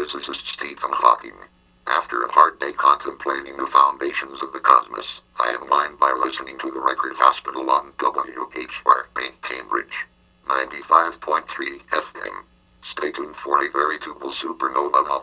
physicist Stephen Hawking. After a hard day contemplating the foundations of the cosmos, I unwind by listening to the Record Hospital on WHRA Cambridge 95.3 FM. Stay tuned for a veritable supernova.